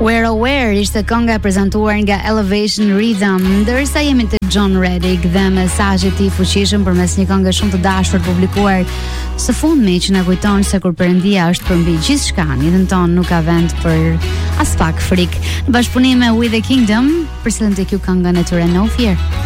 We're Aware ishte kënga e prezantuar nga Elevation Rhythm, ndërsa jemi te John Reddick dhe mesazhi i tij fuqishëm përmes një këngë shumë të dashur publikuar së fundmi që na kujton se kur Perëndia është përmbi gjithçka, jetën tonë nuk ka vend për as pak frikë. Në bashkëpunim me We The Kingdom, përshëndet ju këngën e tyre No Fear.